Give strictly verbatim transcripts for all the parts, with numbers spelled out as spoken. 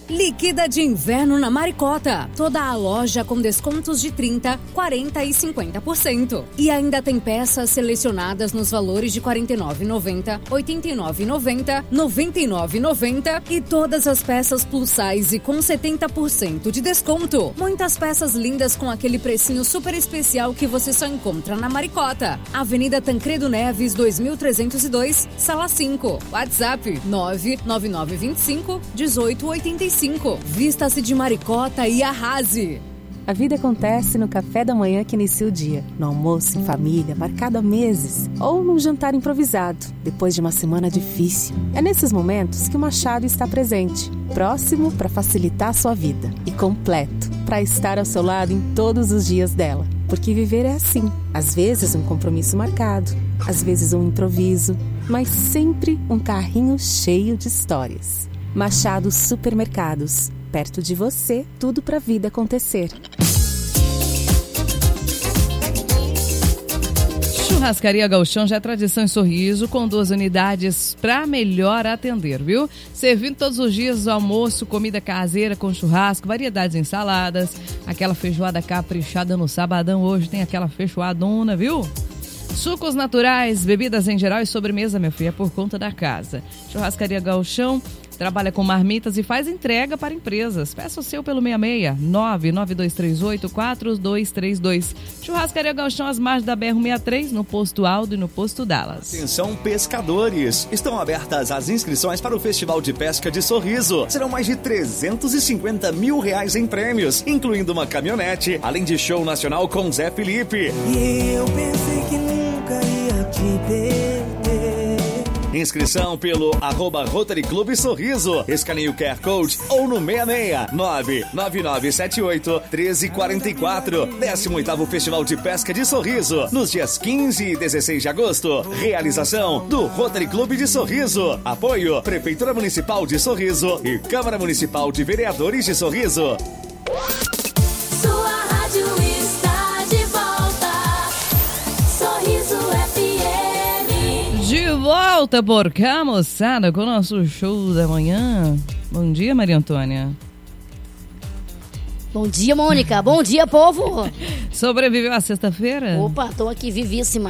Liquida de inverno na Maricota. Toda a loja com descontos de trinta, quarenta e cinquenta por cento. E ainda tem peças selecionadas nos valores de quarenta e nove reais e noventa centavos, oitenta e nove reais e noventa centavos, noventa e nove reais e noventa centavos e todas as peças plus size com setenta por cento de desconto. Muitas peças lindas com aquele precinho super especial que você só encontra na Maricota. Avenida Tancredo Neves, dois mil trezentos e dois, Sala cinco. WhatsApp nove nove nove dois cinco, um oito oito cinco. Vista-se de Maricota e arrase. A vida acontece no café da manhã que inicia o dia, no almoço em família, marcado há meses, ou num jantar improvisado, depois de uma semana difícil. É nesses momentos que o Machado está presente, próximo para facilitar a sua vida e completo para estar ao seu lado em todos os dias dela. Porque viver é assim, às vezes um compromisso marcado, às vezes um improviso, mas sempre um carrinho cheio de histórias. Machado Supermercados. Perto de você, tudo para a vida acontecer. Churrascaria Gauchão já é tradição em Sorriso, com duas unidades para melhor atender, viu? Servindo todos os dias o almoço, comida caseira com churrasco, variedades de ensaladas, aquela feijoada caprichada no sabadão, hoje tem aquela feijoadona, viu? Sucos naturais, bebidas em geral e sobremesa, meu filho, é por conta da casa. Churrascaria Gauchão trabalha com marmitas e faz entrega para empresas. Peça o seu pelo seis seis nove nove dois três oito quatro dois três dois. Churrascaria Gauchão, às margens da B R cento e sessenta e três, no Posto Aldo e no Posto Dallas. Atenção, pescadores! Estão abertas as inscrições para o Festival de Pesca de Sorriso. Serão mais de trezentos e cinquenta mil reais em prêmios, incluindo uma caminhonete, além de show nacional com Zé Felipe. E eu pensei que nunca ia te perder. Inscrição pelo arroba Rotary Clube Sorriso. Escaneie o Q R Code ou no seis seis nove nove nove sete oito um três quatro quatro. décimo oitavo Festival de Pesca de Sorriso, nos dias quinze e dezesseis de agosto. Realização do Rotary Clube de Sorriso. Apoio Prefeitura Municipal de Sorriso e Câmara Municipal de Vereadores de Sorriso. Sua rádio está de volta. Sorriso F M. De volta por cá, moçada, com o nosso show da manhã. Bom dia, Maria Antônia. Bom dia, Mônica. Bom dia, povo. Sobreviveu à sexta-feira? Opa, tô aqui vivíssima.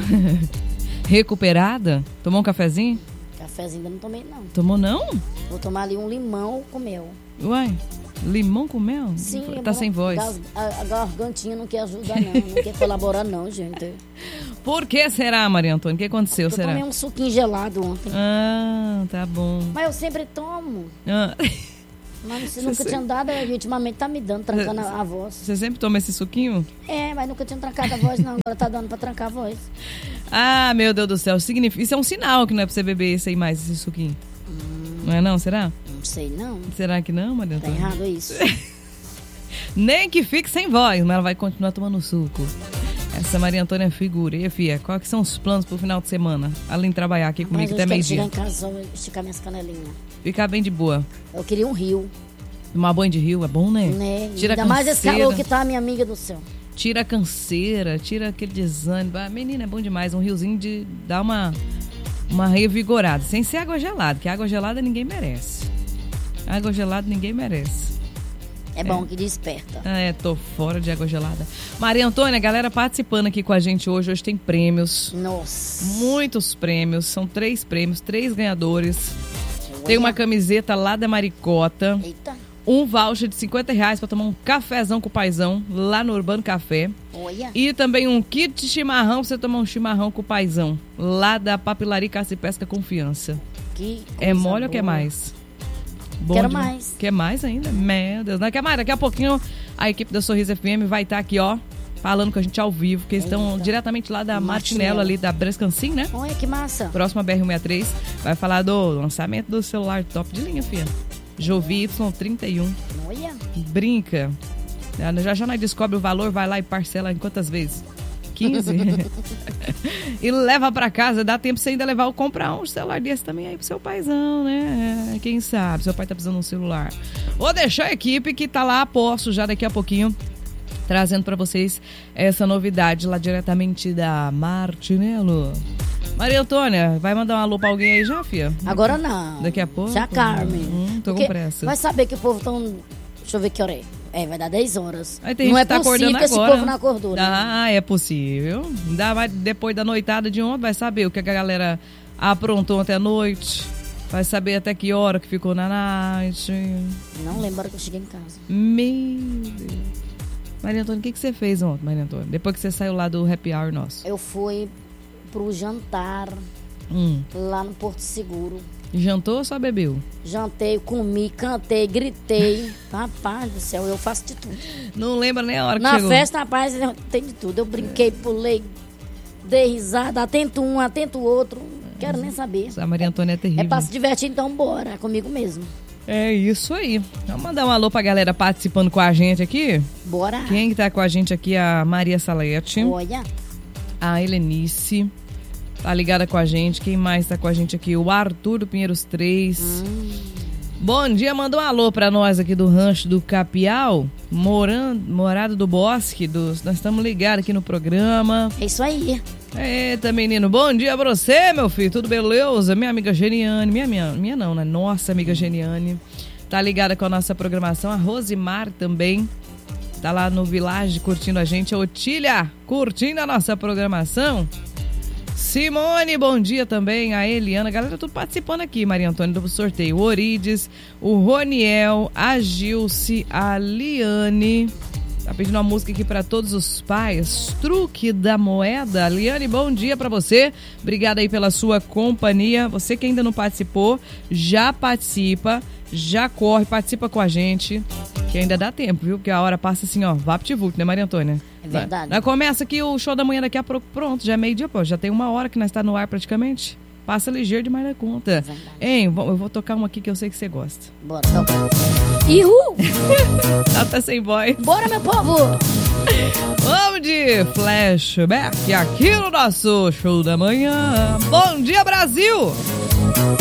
Recuperada? Tomou um cafezinho? Cafezinho ainda não tomei, não. Tomou, não? Vou tomar ali um limão com mel. Uai, limão com mel? Sim. Tá é sem voz. A, a gargantinha não quer ajudar, não. Não quer colaborar, não, gente. Por que será, Maria Antônia? O que aconteceu, eu será? Eu tomei um suquinho gelado ontem. Ah, tá bom. Mas eu sempre tomo. Ah. Mas você nunca tinha dado, ultimamente tá me dando, trancando a, a voz. Você sempre toma esse suquinho? É, mas nunca tinha trancado a voz, não. Agora tá dando pra trancar a voz. Ah, meu Deus do céu. Significa... Isso é um sinal que não é pra você beber esse aí mais, esse suquinho. Hum, não é não, será? Não sei, não. Será que não, Maria Antônia? Tá errado isso. Nem que fique sem voz, mas ela vai continuar tomando suco. Essa Maria Antônia é figura. E, filha, quais que são os planos pro final de semana? Além de trabalhar aqui comigo até meio-dia. Chegar em casa só esticar minhas canelinhas. Ficar bem de boa. Eu queria um rio. Tomar banho de rio é bom, né? Né? Tira Ainda a mais esse calor que tá, minha amiga do céu. Tira a canseira, tira aquele desânimo. Ah, menina, é bom demais. Um riozinho de dar uma, uma revigorada. Sem ser água gelada, que água gelada ninguém merece. Água gelada ninguém merece. É bom é. que desperta. Ah, é, tô fora de água gelada. Maria Antônia, a galera participando aqui com a gente hoje. Hoje tem prêmios. Nossa. Muitos prêmios. São três prêmios, três ganhadores. Olha. Tem uma camiseta lá da Maricota. Eita. Um voucher de cinquenta reais para tomar um cafezão com o paizão lá no Urbano Café. Olha. E também um kit de chimarrão para você tomar um chimarrão com o paizão lá da Papilaria Caça e Pesca Confiança. Que é mole boa. Ou quer mais? Bom Quero de... mais. Quer mais ainda? Meu Deus. Não quer mais? Daqui a pouquinho a equipe da Sorriso F M vai estar aqui, ó, falando com a gente ao vivo, que eles Eita. estão diretamente lá da Martinello, ali da Brescancin, né? Olha que massa. Próxima B R cento e sessenta e três. Vai falar do lançamento do celular top de linha, filha. Jovi Y trinta e um. Olha. Brinca. Já já nós descobre o valor, vai lá e parcela em quantas vezes? quinze? E leva pra casa, dá tempo você ainda levar ou comprar um celular desse também aí pro seu paizão, né? Quem sabe, seu pai tá precisando de um celular. Vou deixar a equipe que tá lá a posto já daqui a pouquinho, trazendo pra vocês essa novidade lá diretamente da Martinello. Maria Antônia, vai mandar um alô pra alguém aí já, filha? Agora não. Daqui a pouco? Se a Carmen. Hum, tô Porque com pressa. vai saber que o povo tão... Deixa eu ver que hora é. É, vai dar dez horas. Aí tem não gente é que tá possível acordando que esse agora. povo não acordou, né? Ah, é possível. Ainda vai, depois da noitada de ontem, vai saber o que a galera aprontou ontem à noite. Vai saber até que hora que ficou na night. Não lembro que eu cheguei em casa. Meu Deus. Maria Antônia, o que, que você fez ontem, Maria Antônia? Depois que você saiu lá do happy hour nosso. Eu fui pro jantar Hum. lá no Porto Seguro. Jantou ou só bebeu? Jantei, comi, cantei, gritei. Rapaz do céu, eu faço de tudo. Não lembra nem a hora que Na chegou. festa, rapaz, eu- tem de tudo. Eu brinquei, pulei, dei risada, atento um, atento o outro. Não quero nem saber. A Maria Antônia é terrível. É pra se divertir, então bora, é comigo mesmo. É isso aí. Vamos mandar um alô pra galera participando com a gente aqui. Bora. Quem que tá com a gente aqui? A Maria Salete, Olha, a Helenice, tá ligada com a gente. Quem mais tá com a gente aqui? O Arthur do Pinheiros três. Hum. Bom dia, manda um alô pra nós aqui do Rancho do Capial, morando, morado do Bosque. Dos, nós estamos ligados aqui no programa. é isso aí. Eita, menino, bom dia pra você, meu filho, tudo beleza? Minha amiga Geniane, minha, minha, minha não, né? Nossa amiga Geniane, tá ligada com a nossa programação. A Rosimar também tá lá no Village curtindo a gente. A Otília, curtindo a nossa programação. Simone, bom dia também. A Eliana, galera, tudo participando aqui, Maria Antônia, do sorteio. O Orides, o Roniel, a Gilce, a Liane. Tá pedindo uma música aqui pra todos os pais. Truque da Moeda. Liane, bom dia pra você. Obrigada aí pela sua companhia. Você que ainda não participou, já participa, já corre, participa com a gente, que ainda dá tempo, viu? Porque a hora passa assim, ó, vapt-vupt, né, Maria Antônia? É verdade. Nós começa aqui o show da manhã daqui a pouco, pronto, já é meio dia, pô, já tem uma hora que nós tá no ar praticamente. Passa ligeiro demais da conta. Verdade. Hein, vou- eu vou tocar uma aqui que eu sei que você gosta. Bora, toca. Ihu! Tá até sem voz. Bora, meu povo! Vamos de flashback aqui no nosso show da manhã. Bom dia, Brasil!